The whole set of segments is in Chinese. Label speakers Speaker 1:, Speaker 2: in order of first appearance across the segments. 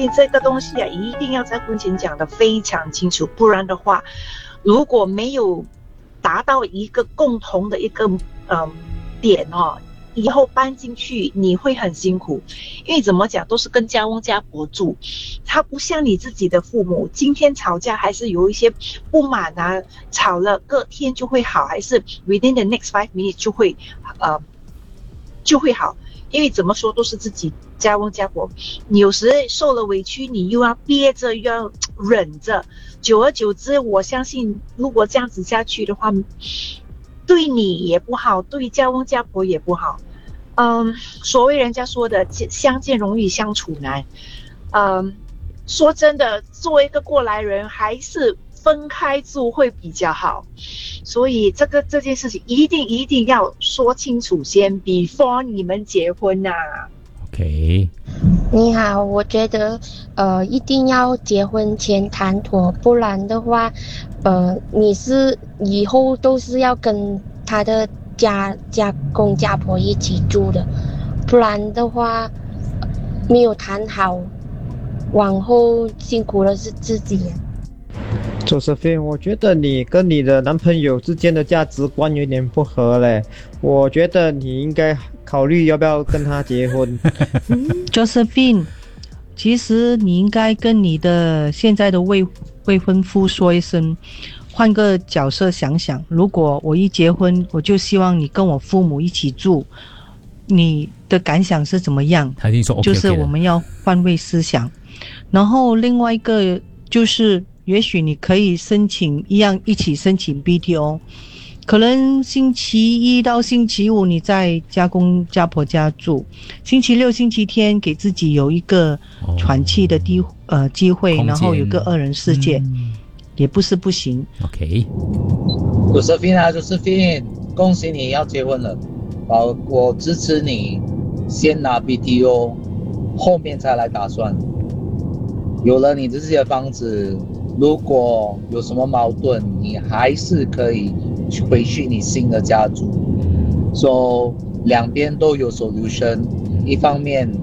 Speaker 1: 以这个东西啊，一定要在婚前讲得非常清楚，不然的话，如果没有达到一个共同的一个点哦，以后搬进去你会很辛苦，因为怎么讲都是跟家翁家婆住，他不像你自己的父母，今天吵架还是有一些不满啊，吵了隔天就会好，还是 within the next 5 minutes 就会好，因为怎么说都是自己家翁家婆，你有时受了委屈，你又要憋着又要忍着，久而久之，我相信如果这样子下去的话，对你也不好，对家翁家婆也不好。所谓人家说的相见容易相处难，说真的，作为一个过来人，还是分开住会比较好。所以这件事情一定要说清楚先 ，before 你们结婚啊。
Speaker 2: OK。
Speaker 3: 你好，我觉得一定要结婚前谈妥，不然的话，你是以后都是要跟他的家公家婆一起住的，不然的话没有谈好，往后辛苦的是自己。
Speaker 4: Josephine， 我觉得你跟你的男朋友之间的价值观有点不合嘞，我觉得你应该考虑要不要跟他结婚。
Speaker 5: Josephine， 其实你应该跟你的现在的未婚夫说一声，换个角色想想，如果我一结婚，我就希望你跟我父母一起住，你的感想是怎么样？
Speaker 2: 他一定说 OK，
Speaker 5: 就是我们要换位思想。然后另外一个就是，也许你可以一起申请 BTO， 可能星期一到星期五你在家公家婆家住，星期六星期天给自己有一个喘气的机会，然后有个二人世界，也不是不行。
Speaker 2: OK。
Speaker 6: Josephine， 恭喜你要结婚了，我支持你先拿 BTO， 后面再来打算。有了你自己的房子，如果有什么矛盾，你还是可以回去你新的家住。So 两边都有 solution， 一方面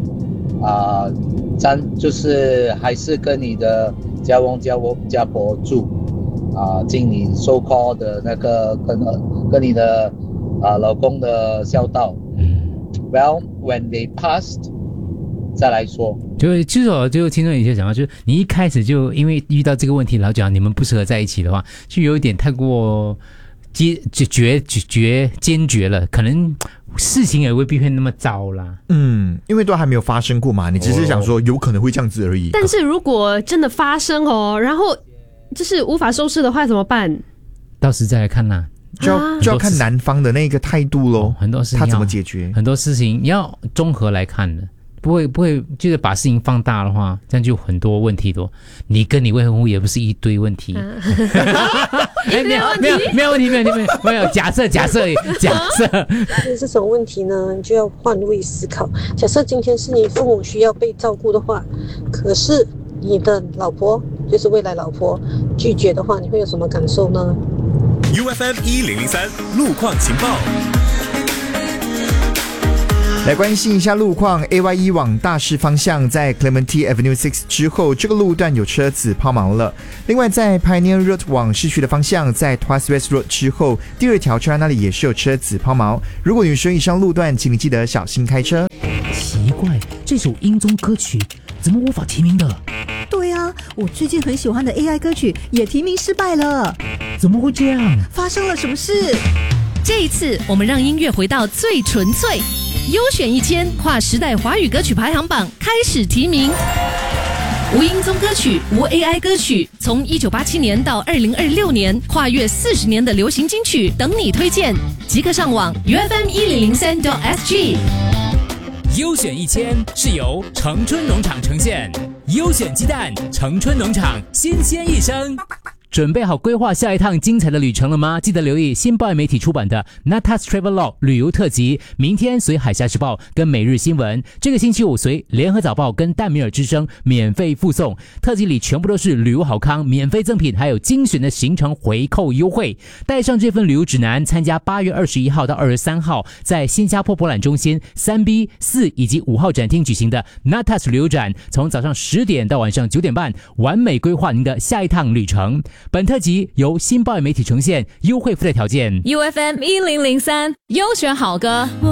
Speaker 6: 就是还是跟你的家翁家婆住，尽你 so call 的那个跟你的老公的孝道。Well, when they passed， 再来说。
Speaker 2: 就听众有些讲到，就是你一开始就因为遇到这个问题，然后讲你们不适合在一起的话，就有一点太过坚决了，可能事情也未必会那么糟啦。
Speaker 7: 因为都还没有发生过嘛，你只是想说有可能会这样子而已。
Speaker 8: 但是如果真的发生然后就是无法收拾的话怎么办？
Speaker 2: 到时再来看啦。
Speaker 7: 就要看男方的那个态度咯，
Speaker 2: 很多事情
Speaker 7: 他怎么解决，
Speaker 2: 很多事情你要综合来看的。不会，就是把事情放大的话，这样就很多问题多。你跟你未婚夫也不是一堆问题。没有问题，没有。假设。
Speaker 9: 这种问题呢，你就要换位思考。假设今天是你父母需要被照顾的话，可是你的老婆，就是未来老婆拒绝的话，你会有什么感受呢？
Speaker 10: UFM 1003路况情报。
Speaker 7: 来关心一下路况 ，AYE 往大市方向在 Clementi Avenue 6之后，这个路段有车子抛锚了。另外，在 Pioneer Road 往市区的方向，在 Tuas West Road 之后，第二条车站那里也是有车子抛锚。如果你使用以上路段，请你记得小心开车。
Speaker 11: 奇怪，这首英宗歌曲怎么无法提名的？
Speaker 12: 对啊，我最近很喜欢的 AI 歌曲也提名失败了。
Speaker 11: 怎么会这样？
Speaker 12: 发生了什么事？
Speaker 13: 这一次，我们让音乐回到最纯粹。优选1000跨时代华语歌曲排行榜开始提名，无音宗歌曲、无 AI 歌曲，从1987年到2026年，跨越40年的流行金曲等你推荐，即刻上网 UFM1003.SG。
Speaker 10: 优选1000是由城春农场呈现，优选鸡蛋，城春农场新鲜一生。
Speaker 2: 准备好规划下一趟精彩的旅程了吗？记得留意新报媒体出版的 Natas Travelog 旅游特辑，明天随海峡时报跟每日新闻，这个星期五随联合早报跟淡米尔之声免费附送。特辑里全部都是旅游好康、免费赠品，还有精选的行程回扣优惠。带上这份旅游指南，参加8月21号到23号在新加坡博览中心 3B、4以及5号展厅举行的 Natas 旅游展，从早上10点到晚上9点半，完美规划您的下一趟旅程。本特辑由新报媒体呈现，优惠附带条件。
Speaker 13: UFM 1003优选好歌。